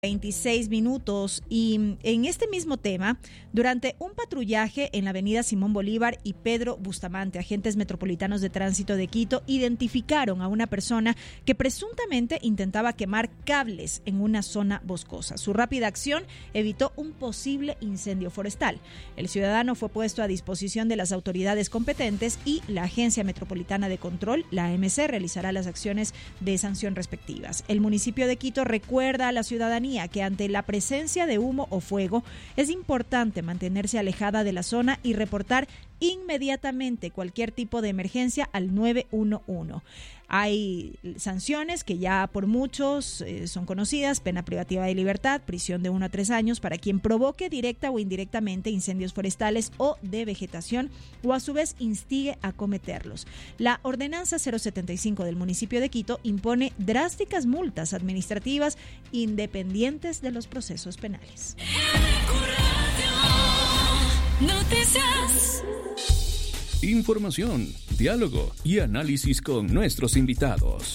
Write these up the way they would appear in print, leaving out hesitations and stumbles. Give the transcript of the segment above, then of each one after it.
26 minutos y en este mismo tema, durante un patrullaje en la avenida Simón Bolívar y Pedro Bustamante, agentes metropolitanos de tránsito de Quito identificaron a una persona que presuntamente intentaba quemar cables en una zona boscosa. Su rápida acción evitó un posible incendio forestal. El ciudadano fue puesto a disposición de las autoridades competentes y la Agencia Metropolitana de Control, la AMC, realizará las acciones de sanción respectivas. El municipio de Quito recuerda a la ciudadanía que ante la presencia de humo o fuego es importante mantenerse alejada de la zona y reportar inmediatamente cualquier tipo de emergencia al 911. Hay sanciones que ya por muchos son conocidas: pena privativa de libertad, prisión de 1 a 3 años para quien provoque directa o indirectamente incendios forestales o de vegetación o a su vez instigue a cometerlos. La ordenanza 075 del municipio de Quito impone drásticas multas administrativas independientes de los procesos penales. Noticias. Información, diálogo y análisis con nuestros invitados.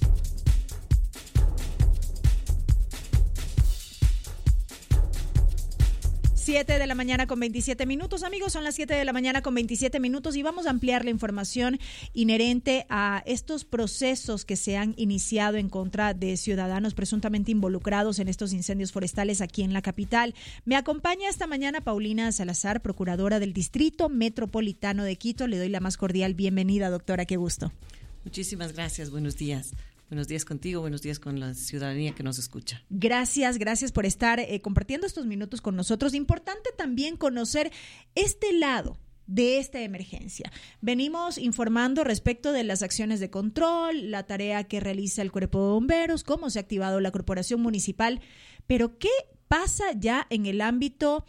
7 de la mañana con 27 minutos, amigos, son las 7 de la mañana con 27 minutos y vamos a ampliar la información inherente a estos procesos que se han iniciado en contra de ciudadanos presuntamente involucrados en estos incendios forestales aquí en la capital. Me acompaña esta mañana Paulina Salazar, procuradora del Distrito Metropolitano de Quito. Le doy la más cordial bienvenida, doctora, qué gusto. Muchísimas gracias, buenos días. Buenos días contigo, buenos días con la ciudadanía que nos escucha. Gracias por estar compartiendo estos minutos con nosotros. Importante también conocer este lado de esta emergencia. Venimos informando respecto de las acciones de control, la tarea que realiza el Cuerpo de Bomberos, cómo se ha activado la Corporación Municipal, pero ¿qué pasa ya en el ámbito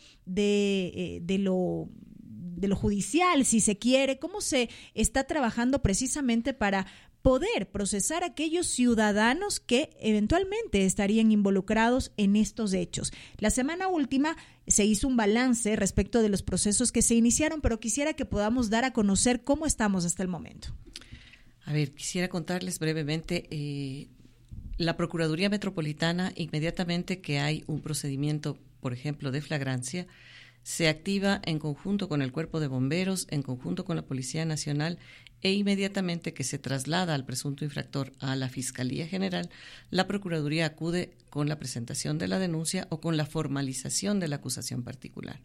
de lo judicial, si se quiere? ¿Cómo se está trabajando precisamente para poder procesar a aquellos ciudadanos que eventualmente estarían involucrados en estos hechos? La semana última se hizo un balance respecto de los procesos que se iniciaron, pero quisiera que podamos dar a conocer cómo estamos hasta el momento. A ver, quisiera contarles brevemente, la Procuraduría Metropolitana, inmediatamente que hay un procedimiento, por ejemplo, de flagrancia, se activa en conjunto con el Cuerpo de Bomberos, en conjunto con la Policía Nacional, e inmediatamente que se traslada al presunto infractor a la Fiscalía General, la Procuraduría acude con la presentación de la denuncia o con la formalización de la acusación particular.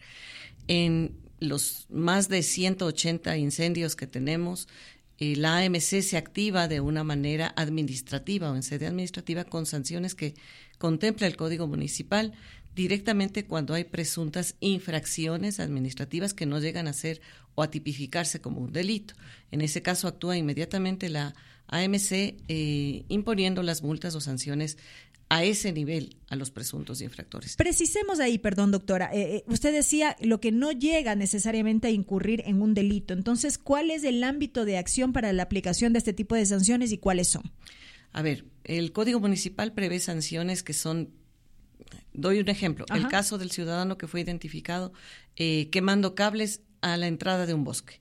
En los más de 180 incendios que tenemos, la AMC se activa de una manera administrativa o en sede administrativa con sanciones que contempla el Código Municipal directamente cuando hay presuntas infracciones administrativas que no llegan a ser o a tipificarse como un delito. En ese caso actúa inmediatamente la AMC imponiendo las multas o sanciones a ese nivel a los presuntos infractores. Precisemos ahí, perdón, doctora. Usted decía lo que no llega necesariamente a incurrir en un delito. Entonces, ¿cuál es el ámbito de acción para la aplicación de este tipo de sanciones y cuáles son? A ver, el Código Municipal prevé sanciones que son... Doy un ejemplo. Ajá. El caso del ciudadano que fue identificado quemando cables a la entrada de un bosque.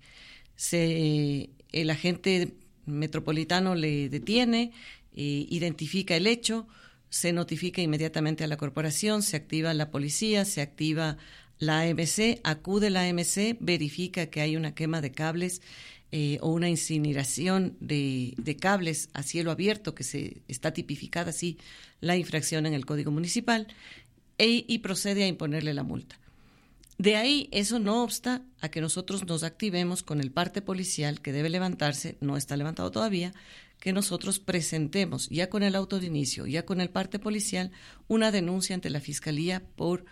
El agente metropolitano le detiene, identifica el hecho, se notifica inmediatamente a la corporación, se activa la policía, se activa la AMC, acude la AMC, verifica que hay una quema de cables o una incineración de cables a cielo abierto, que se está tipificada así la infracción en el Código Municipal, y procede a imponerle la multa. De ahí, eso no obsta a que nosotros nos activemos con el parte policial que debe levantarse, no está levantado todavía, que nosotros presentemos ya con el auto de inicio, ya con el parte policial, una denuncia ante la Fiscalía por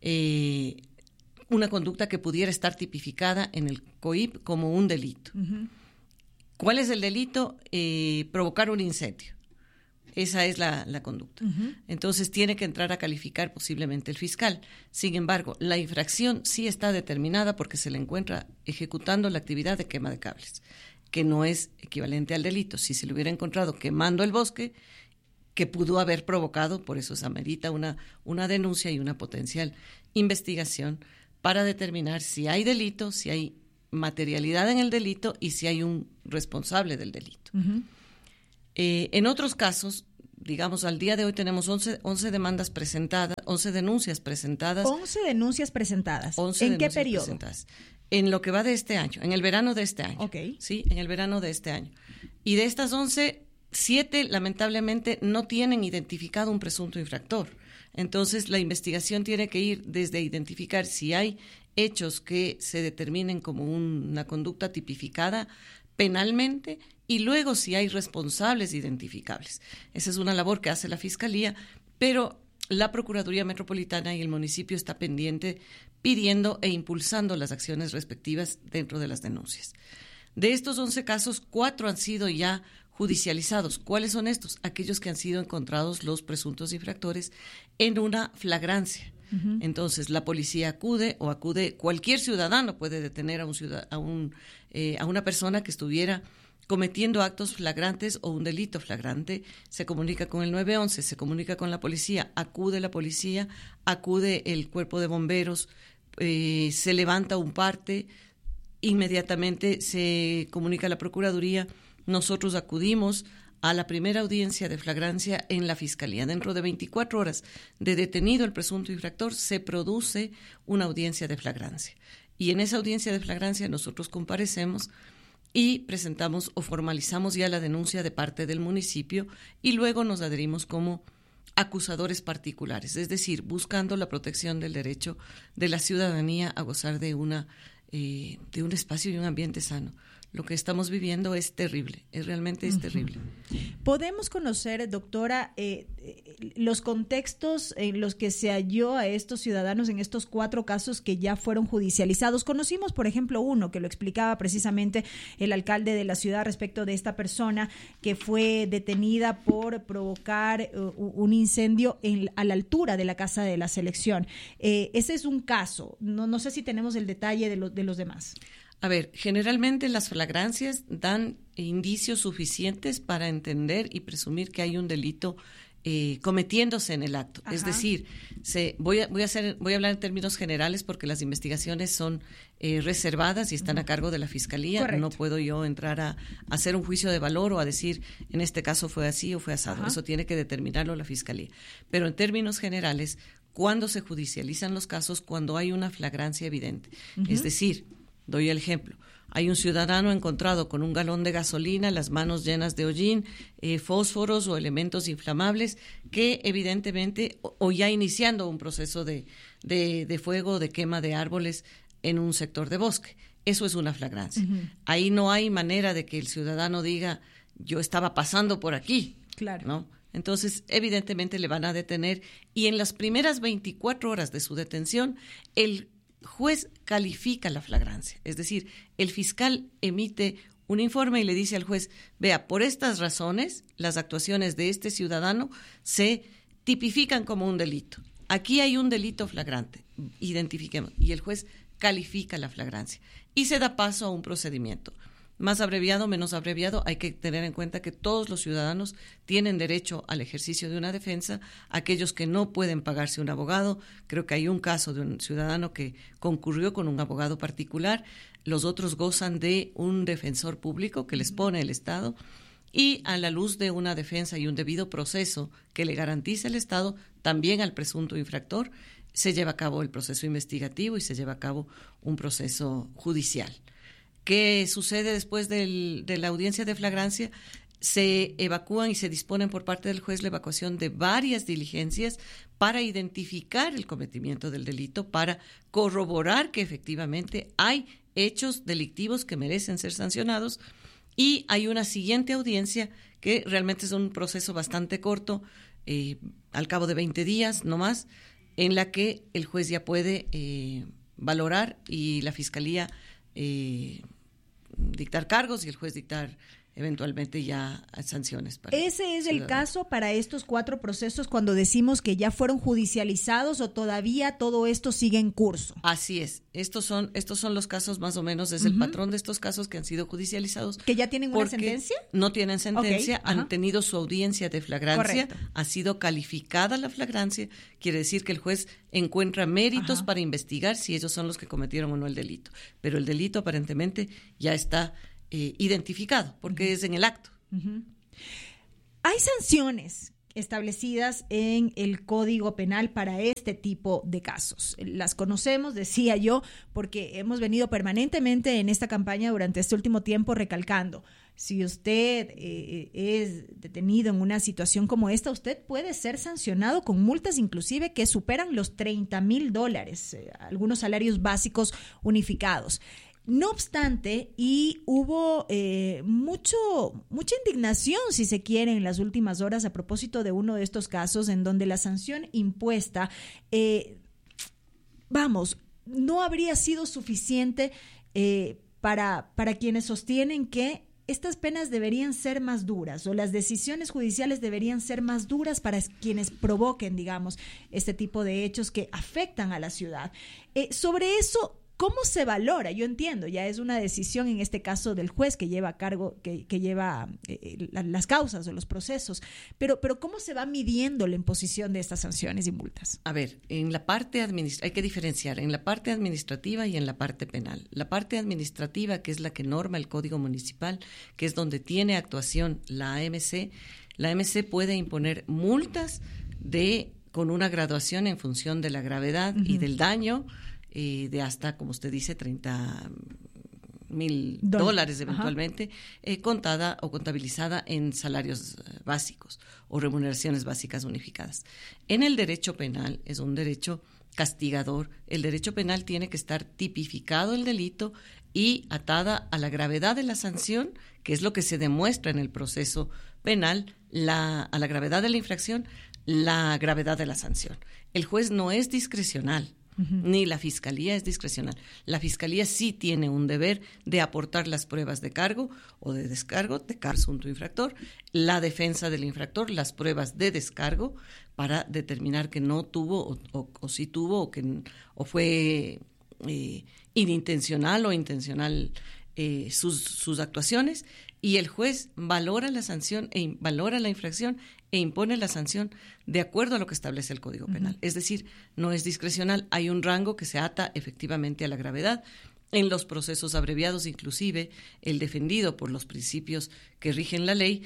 una conducta que pudiera estar tipificada en el COIP como un delito. Uh-huh. ¿Cuál es el delito? Provocar un incendio. Esa es la conducta. Uh-huh. Entonces tiene que entrar a calificar posiblemente el fiscal. Sin embargo, la infracción sí está determinada porque se le encuentra ejecutando la actividad de quema de cables, que no es equivalente al delito. Si se le hubiera encontrado quemando el bosque, que pudo haber provocado, por eso se amerita una denuncia y una potencial investigación para determinar si hay delito, si hay materialidad en el delito y si hay un responsable del delito. Uh-huh. En otros casos digamos, al día de hoy tenemos 11 demandas presentadas, 11 denuncias presentadas. 11 denuncias presentadas. 11 ¿En qué periodo? Presentadas. En lo que va de este año, en el verano de este año. Okay. Sí, en el verano de este año. Y de estas 11, 7 lamentablemente no tienen identificado un presunto infractor. Entonces, la investigación tiene que ir desde identificar si hay hechos que se determinen como una conducta tipificada penalmente y luego si hay responsables identificables. Esa es una labor que hace la Fiscalía, pero la Procuraduría Metropolitana y el municipio está pendiente pidiendo e impulsando las acciones respectivas dentro de las denuncias. De estos 11 casos, 4 han sido ya judicializados. ¿Cuáles son estos? Aquellos que han sido encontrados los presuntos infractores en una flagrancia. Uh-huh. Entonces, la policía acude cualquier ciudadano puede detener a una persona que estuviera cometiendo actos flagrantes o un delito flagrante, se comunica con el 911, se comunica con la policía, acude el cuerpo de bomberos, se levanta un parte, inmediatamente se comunica a la Procuraduría, nosotros acudimos a la primera audiencia de flagrancia en la Fiscalía. Dentro de 24 horas de detenido el presunto infractor, se produce una audiencia de flagrancia. Y en esa audiencia de flagrancia nosotros comparecemos y presentamos o formalizamos ya la denuncia de parte del municipio y luego nos adherimos como acusadores particulares, es decir, buscando la protección del derecho de la ciudadanía a gozar de un espacio y un ambiente sano. Lo que estamos viviendo es terrible, realmente es terrible. ¿Podemos conocer, doctora, los contextos en los que se halló a estos ciudadanos en estos 4 casos que ya fueron judicializados? Conocimos, por ejemplo, uno que lo explicaba precisamente el alcalde de la ciudad respecto de esta persona que fue detenida por provocar un incendio a la altura de la Casa de la Selección. Ese es un caso. No sé si tenemos el detalle de los demás. A ver, generalmente las flagrancias dan indicios suficientes para entender y presumir que hay un delito cometiéndose en el acto. Ajá. Es decir, voy a hablar en términos generales porque las investigaciones son reservadas y están a cargo de la Fiscalía. Correcto. No puedo yo entrar a hacer un juicio de valor o a decir en este caso fue así o fue asado. Ajá. Eso tiene que determinarlo la Fiscalía. Pero en términos generales, ¿cuándo se judicializan los casos? Cuando hay una flagrancia evidente. Uh-huh. Es decir, doy el ejemplo. Hay un ciudadano encontrado con un galón de gasolina, las manos llenas de hollín, fósforos o elementos inflamables que evidentemente, o ya iniciando un proceso de fuego, de quema de árboles en un sector de bosque. Eso es una flagrancia. Uh-huh. Ahí no hay manera de que el ciudadano diga, yo estaba pasando por aquí. Claro. ¿No? Entonces, evidentemente le van a detener y en las primeras 24 horas de su detención, el juez califica la flagrancia, es decir, el fiscal emite un informe y le dice al juez, vea, por estas razones, las actuaciones de este ciudadano se tipifican como un delito. Aquí hay un delito flagrante, identifiquemos, y el juez califica la flagrancia y se da paso a un procedimiento. Más abreviado, menos abreviado, hay que tener en cuenta que todos los ciudadanos tienen derecho al ejercicio de una defensa. Aquellos que no pueden pagarse un abogado, creo que hay un caso de un ciudadano que concurrió con un abogado particular, los otros gozan de un defensor público que les pone el Estado y a la luz de una defensa y un debido proceso que le garantiza el Estado, también al presunto infractor, se lleva a cabo el proceso investigativo y se lleva a cabo un proceso judicial. ¿Qué sucede después de la audiencia de flagrancia? Se evacúan y se disponen por parte del juez la evacuación de varias diligencias para identificar el cometimiento del delito, para corroborar que efectivamente hay hechos delictivos que merecen ser sancionados y hay una siguiente audiencia que realmente es un proceso bastante corto, al cabo de 20 días no más, en la que el juez ya puede valorar y la Fiscalía dictar cargos y el juez dictar eventualmente ya sanciones. ¿Ese es el caso para estos 4 procesos cuando decimos que ya fueron judicializados o todavía todo esto sigue en curso? Así es. Estos son los casos más o menos, es el patrón de estos casos que han sido judicializados. ¿Que ya tienen una sentencia? No tienen sentencia, okay. Han tenido su audiencia de flagrancia, correcto. Ha sido calificada la flagrancia, quiere decir que el juez encuentra méritos para investigar si ellos son los que cometieron o no el delito. Pero el delito aparentemente ya está identificado, porque es en el acto. Hay sanciones establecidas en el Código Penal para este tipo de casos. Las conocemos, decía yo, porque hemos venido permanentemente en esta campaña durante este último tiempo recalcando. Si usted es detenido en una situación como esta, usted puede ser sancionado con multas inclusive que superan los $30,000, algunos salarios básicos unificados. No obstante, y hubo mucha indignación, si se quiere, en las últimas horas a propósito de uno de estos casos en donde la sanción impuesta, no habría sido suficiente para quienes sostienen que estas penas deberían ser más duras o las decisiones judiciales deberían ser más duras para quienes provoquen, digamos, este tipo de hechos que afectan a la ciudad. Sobre eso, ¿cómo se valora? Yo entiendo, ya es una decisión en este caso del juez que lleva a cargo, que lleva las causas o los procesos, pero ¿cómo se va midiendo la imposición de estas sanciones y multas? A ver, en la parte hay que diferenciar en la parte administrativa y en la parte penal. La parte administrativa, que es la que norma el Código Municipal, que es donde tiene actuación la AMC puede imponer multas con una graduación en función de la gravedad y del daño, de hasta, como usted dice, $30,000 eventualmente, contada o contabilizada en salarios básicos o remuneraciones básicas unificadas. En el derecho penal es un derecho castigador. El derecho penal tiene que estar tipificado el delito y atada a la gravedad de la sanción, que es lo que se demuestra en el proceso penal, a la gravedad de la infracción, la gravedad de la sanción. El juez no es discrecional. Ni la Fiscalía es discrecional. La Fiscalía sí tiene un deber de aportar las pruebas de cargo o de descargo de presunto infractor, la defensa del infractor, las pruebas de descargo para determinar que no tuvo o sí tuvo o fue inintencional o intencional sus actuaciones, y el juez valora la sanción valora la infracción e impone la sanción de acuerdo a lo que establece el Código Penal. Es decir, no es discrecional, hay un rango que se ata efectivamente a la gravedad. En los procesos abreviados, inclusive, el defendido por los principios que rigen la ley,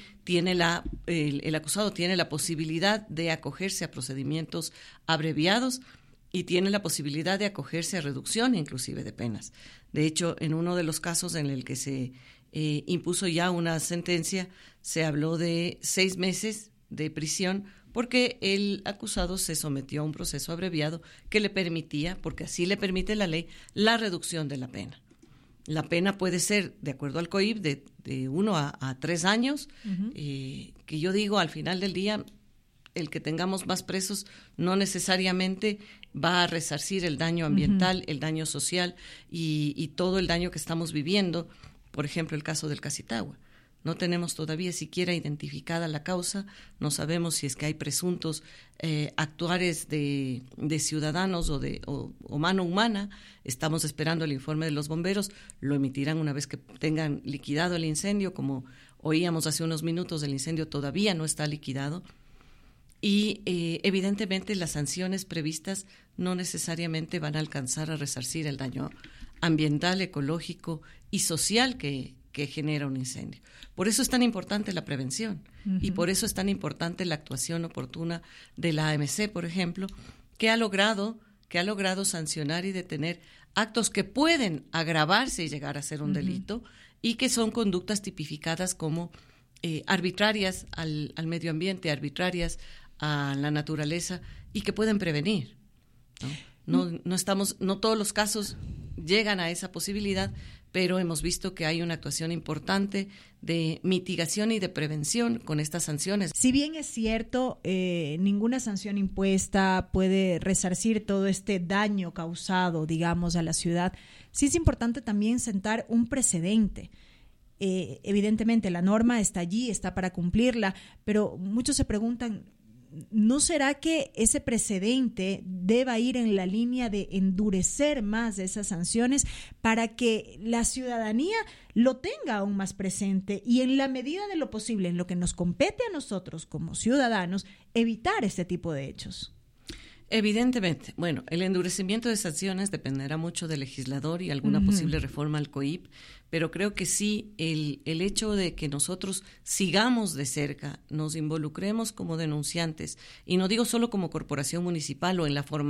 el acusado tiene la posibilidad de acogerse a procedimientos abreviados y tiene la posibilidad de acogerse a reducción inclusive de penas. De hecho, en uno de los casos en el que se impuso ya una sentencia, se habló de 6 meses de prisión porque el acusado se sometió a un proceso abreviado que le permitía, porque así le permite la ley, la reducción de la pena. La pena puede ser, de acuerdo al COIP, de 1 a 3 años, que yo digo, al final del día, el que tengamos más presos no necesariamente va a resarcir el daño ambiental, el daño social y todo el daño que estamos viviendo. Por ejemplo, el caso del Casitagua. No tenemos todavía siquiera identificada la causa, no sabemos si es que hay presuntos actuares de ciudadanos o mano humana. Estamos esperando el informe de los bomberos, lo emitirán una vez que tengan liquidado el incendio. Como oíamos hace unos minutos, el incendio todavía no está liquidado. Y evidentemente las sanciones previstas no necesariamente van a alcanzar a resarcir el daño ambiental, ecológico y social que genera un incendio. Por eso es tan importante la prevención y por eso es tan importante la actuación oportuna de la AMC, por ejemplo, que ha logrado sancionar y detener actos que pueden agravarse y llegar a ser un delito y que son conductas tipificadas como arbitrarias al medio ambiente, arbitrarias a la naturaleza y que pueden prevenir, ¿no? No todos los casos llegan a esa posibilidad, pero hemos visto que hay una actuación importante de mitigación y de prevención con estas sanciones. Si bien es cierto, ninguna sanción impuesta puede resarcir todo este daño causado, digamos, a la ciudad, sí es importante también sentar un precedente. Evidentemente la norma está allí, está para cumplirla, pero muchos se preguntan, ¿no será que ese precedente deba ir en la línea de endurecer más esas sanciones para que la ciudadanía lo tenga aún más presente y en la medida de lo posible, en lo que nos compete a nosotros como ciudadanos, evitar este tipo de hechos? Evidentemente, bueno, el endurecimiento de sanciones dependerá mucho del legislador y alguna posible reforma al COIP, pero creo que sí, el hecho de que nosotros sigamos de cerca, nos involucremos como denunciantes, y no digo solo como corporación municipal o en la formación